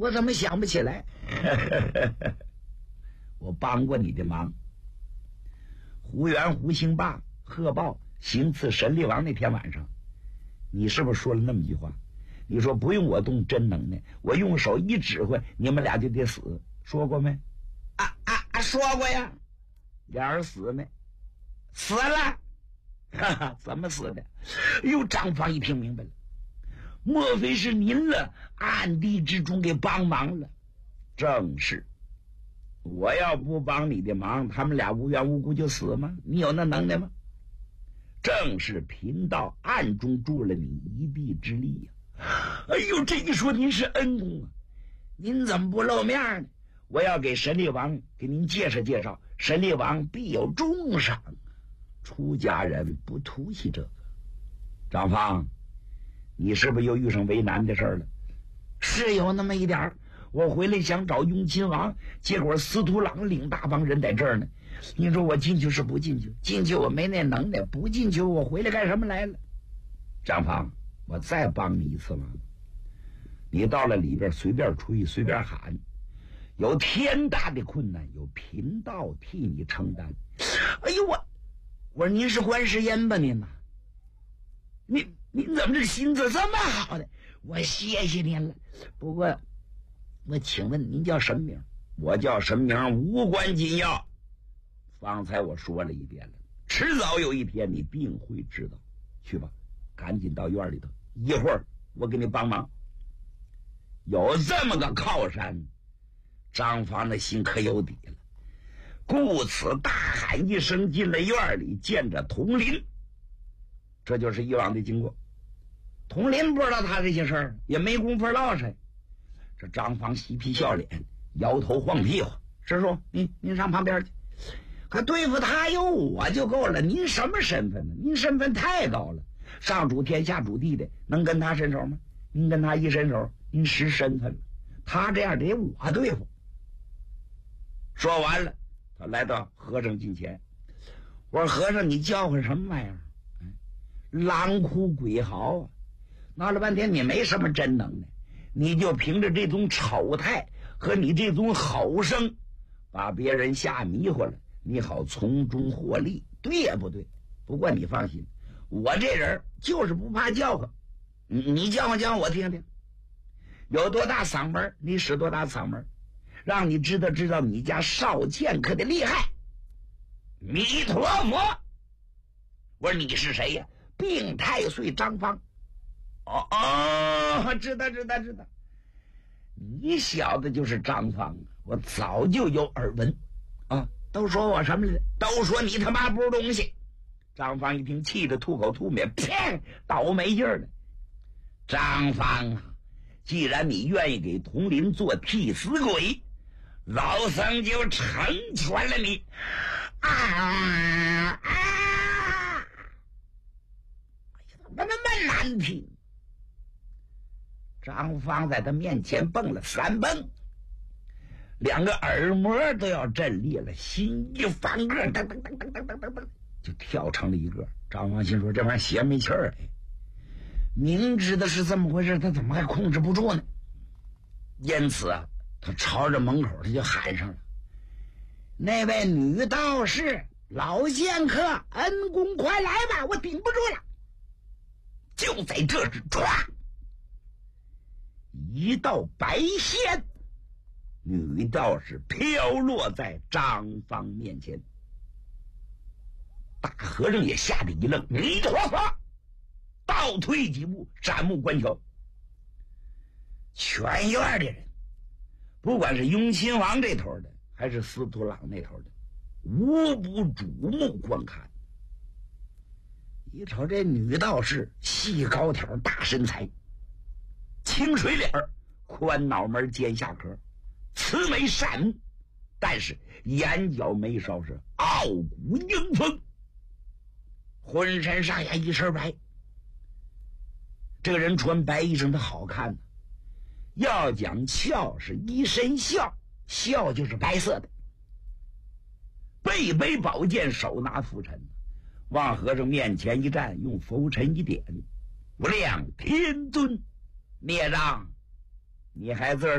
我怎么想不起来？我帮过你的忙。胡元、胡兴霸、贺豹行刺神力王那天晚上，你是不是说了那么句话？你说不用我动真能耐，我用手一指挥，你们俩就得死，说过没？说过呀。俩人死没？死了。哈哈，怎么死的？哟，张方一听明白了，莫非是您了，暗地之中给帮忙了？正是。我要不帮你的忙，他们俩无缘无故就死吗？你有那能耐吗？正是贫道暗中助了你一臂之力呀。哎呦，这一说您是恩公啊，您怎么不露面呢？我要给神力王给您介绍介绍，神力王必有重赏。出家人不突袭这个。张方，你是不是又遇上为难的事了？是有那么一点。我回来想找雍亲王，结果司徒郎领大帮人在这儿呢。你说我进去是不进去？进去我没那能耐，不进去我回来干什么来了？张方，我再帮你一次忙。你到了里边随便吹随便喊，有天大的困难有贫道替你承担。哎呦，我说您是观世音吧您呐？您怎么这心思这么好的？我谢谢您了。不过我请问您叫什么名？我叫什么名无关紧要。方才我说了一遍了，迟早有一天你定会知道。去吧，赶紧到院里头，一会儿我给你帮忙。有这么个靠山，张方的心可有底了，故此大喊一声进了院里，见着佟林。这就是以往的经过。佟林不知道他这些事儿，也没工夫唠谁。这张方嬉皮笑脸，摇头晃屁股。师叔，您上旁边去，可对付他有我就够了。您什么身份呢？您身份太高了，上主天下主地的，能跟他伸手吗？您跟他一伸手，您失身份了。他这样得我对付。说完了，他来到和尚近前。我说和尚，你叫唤什么玩意儿？狼哭鬼嚎啊！闹了半天你没什么真能耐，你就凭着这种丑态和你这种吼声，把别人吓迷糊了，你好从中获利，对也不对？不过你放心，我这人就是不怕叫唤，你叫唤叫唤我听听，有多大嗓门你使多大嗓门，让你知道你家少剑客的厉害。弥陀佛！我说你是谁呀？病太岁张方。知道。你小子就是张方啊！我早就有耳闻啊！都说我什么来着？都说你他妈不是东西。张方一听，气得吐口吐沫，啪，倒霉劲儿了。张方啊，既然你愿意给佟林做替死鬼，老僧就成全了你。怎么那么难听？张方在他面前蹦了3蹦，两个耳膜都要震裂了，心一翻个，噔噔噔噔噔噔噔噔，就跳成了一个。张方心说这玩意儿邪没气儿，明知道是这么回事，他怎么还控制不住呢？因此啊，他朝着门口他就喊上了：“那位女道士，老剑客，恩公快来吧，我顶不住了！”就在这时，唰，一道白线，女道士飘落在张方面前。大和尚也吓得一愣，弥陀佛，倒退几步，闪目观瞧。全院的人，不管是雍亲王这头的还是司徒郎那头的，无不瞩目观看。一瞅这女道士，细高挑大身材，清水脸宽脑门尖下颏，慈眉善目，但是眼角眉梢是傲骨英风，浑身上下一身白。这个人穿白衣裳他好看呢，要讲俏是一身笑，笑就是白色的，背背宝剑，手拿拂尘，往和尚面前一站，用拂尘一点：“无量天尊，孽障，你还自